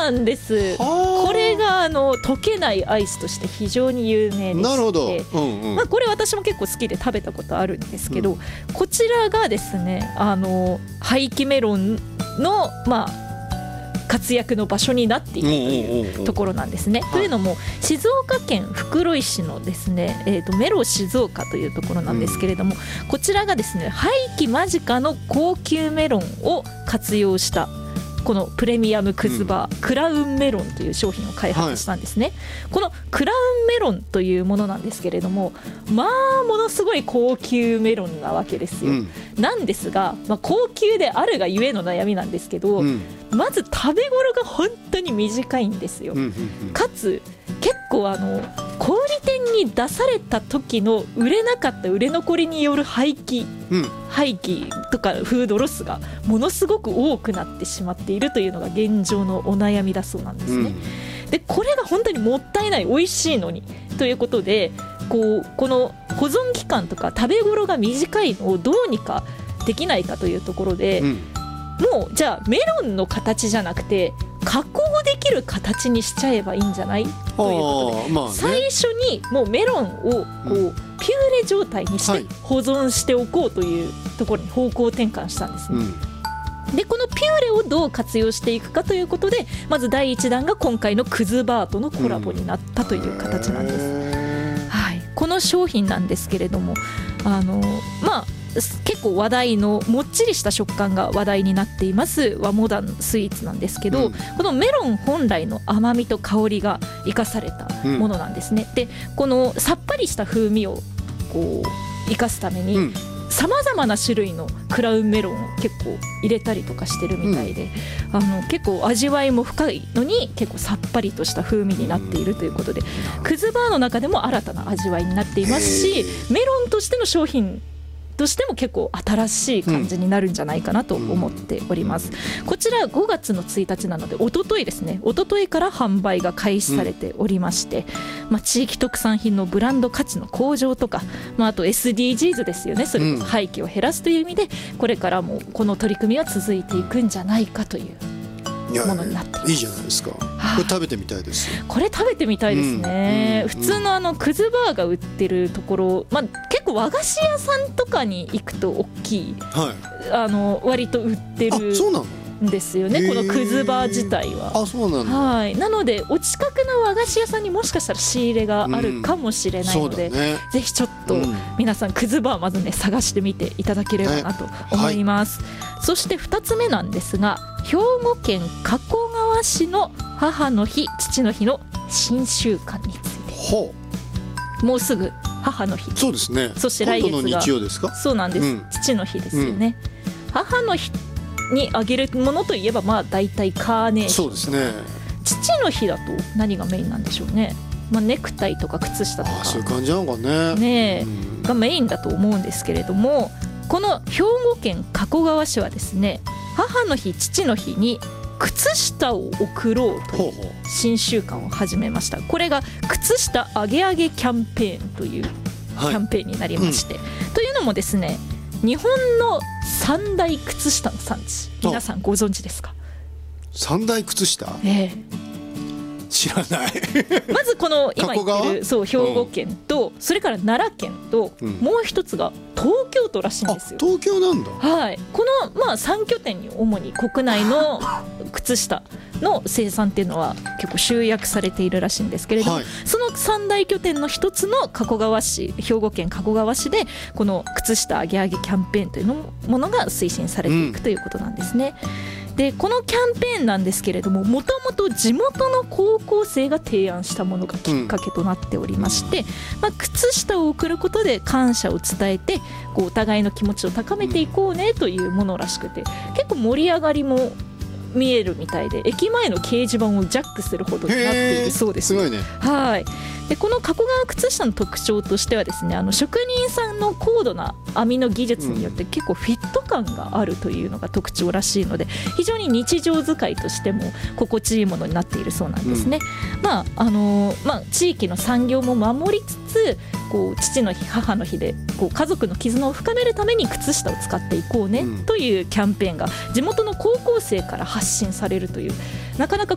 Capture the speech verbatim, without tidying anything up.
なんです。これがあの溶けないアイスとして非常に有名でして、 なるほど、うんうん、 まあ、これ私も結構好きで食べたことあるんですけど、うん、こちらがですねあの廃棄メロンのまあ活躍の場所になっているというところなんですね。というのも静岡県袋井市のですね、えーと、メロ静岡というところなんですけれども、うん、こちらがですね廃棄間近の高級メロンを活用したこのプレミアムくずバー、うん、クラウンメロンという商品を開発したんですね、はい、このクラウンメロンというものなんですけれども、まあものすごい高級メロンなわけですよ、うん、なんですが、まあ、高級であるがゆえの悩みなんですけど、うん、まず食べ頃が本当に短いんですよ、うんうんうん、かつ結構あの小売店に出された時の売れなかった売れ残りによる廃棄、うん、廃棄とかフードロスがものすごく多くなってしまっているというのが現状のお悩みだそうなんですね、うん、でこれが本当にもったいない、美味しいのにということで、こうこの保存期間とか食べ頃が短いのをどうにかできないかというところで、うん、もうじゃあメロンの形じゃなくて加工できる形にしちゃえばいいんじゃないということで、まあね、最初にもうメロンをこう、うん、ピューレ状態にして保存しておこうというところに方向転換したんですね、うん、でこのピューレをどう活用していくかということで、まずだいいちだんが今回のクズバーとのコラボになったという形なんです、うん、はい、この商品なんですけれども、あのまあ結構話題のもっちりした食感が話題になっています和モダンスイーツなんですけど、うん、このメロン本来の甘みと香りが生かされたものなんですね、うん、でこのさっぱりした風味をこう生かすためにさまざまな種類のクラウンメロンを結構入れたりとかしてるみたいで、うん、あの結構味わいも深いのに結構さっぱりとした風味になっているということで、うん、クズバーの中でも新たな味わいになっていますし、メロンとしての商品としても結構新しい感じになるんじゃないかなと思っております、うん、こちらごがつのついたちなので一昨日ですね、一昨日から販売が開始されておりまして、うん、まあ、地域特産品のブランド価値の向上とか、まあ、あと エスディージーズ ですよね、それこそ廃棄を減らすという意味でこれからもこの取り組みは続いていくんじゃないかというものになっています。 いいじゃないですか、これ食べてみたいです。 これ食べてみたいですね、うんうん、普通のあのくずバーが売ってるところ、まあ、結構和菓子屋さんとかに行くと大きい、はい、あの割と売ってるんですよね、このくずバー自体は。 あ、そうなんだ。 はい、なのでお近くの和菓子屋さんにもしかしたら仕入れがあるかもしれないので、うんね、ぜひちょっと皆さんくずバーまずね探してみていただければなと思います、はい、そしてふたつめなんですが、兵庫県加古川市の母の日父の日の新習慣について。ほう、もうすぐ母の日、 そうですね、 そして来月が今度の日曜ですか。 そうなんです、うん、父の日ですよね、うん、母の日にあげるものといえばまあ大体カーネーション。そうですね。父の日だと何がメインなんでしょうね、まあ、ネクタイとか靴下とか、 あ、そういう感じなのかね、 ね、うん、がメインだと思うんですけれども、この兵庫県加古川市はですね、母の日父の日に靴下を贈ろうという新習慣を始めました。これが靴下あげあげキャンペーンというキャンペーンになりまして、はい、うん、というのもですね、日本の三大靴下の産地、皆さんご存知ですか。 三大靴下、ええ、知らないまずこの今言ってるそう兵庫県と、うん、それから奈良県と、うん、もう一つが東京都らしいんですよ。 あ、東京なんだ。 はい、この、まあ、さん拠点に主に国内の靴下の生産っていうのは結構集約されているらしいんですけれども、はい、その三大拠点の一つの加古川市、兵庫県加古川市でこの靴下あげあげキャンペーンというのものが推進されていくということなんですね、うん、でこのキャンペーンなんですけれども、もともと地元の高校生が提案したものがきっかけとなっておりまして、うん、まあ、靴下を贈ることで感謝を伝えてこうお互いの気持ちを高めていこうねというものらしくて、結構盛り上がりも見えるみたいで、駅前の掲示板をジャックするほどになっているそうです。 すごいね。 はい。でこの加古川靴下の特徴としてはですね、あの職人さんの高度な編みの技術によって結構フィット感があるというのが特徴らしいので、非常に日常使いとしても心地いいものになっているそうなんですね、うん、まああのまあ、地域の産業も守りつつ、こう父の日母の日でこう家族の絆を深めるために靴下を使っていこうねというキャンペーンが地元の高校生から発信されるという、なかなか